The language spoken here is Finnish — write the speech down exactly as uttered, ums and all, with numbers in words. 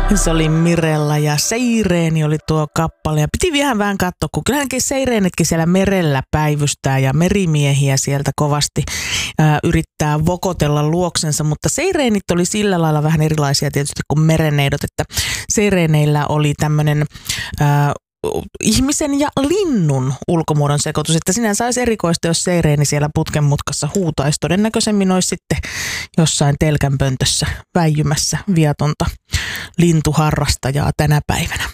Se oli Mirella ja Seireeni oli tuo kappale. Ja piti vähän vähän katsoa, kun kyllähänkin Seireenitkin siellä merellä päivystää ja merimiehiä sieltä kovasti ää, yrittää vokotella luoksensa. Mutta Seireenit oli sillä lailla vähän erilaisia tietysti kuin mereneidot, että Seireeneillä oli tämmöinen ää, ihmisen ja linnun ulkomuodon sekoitus, että sinänsä olisi erikoista, jos Seireeni siellä putken mutkassa huutaisi. Todennäköisemmin olisi sitten jossain telkänpöntössä väijymässä viatonta lintuharrastajaa tänä päivänä.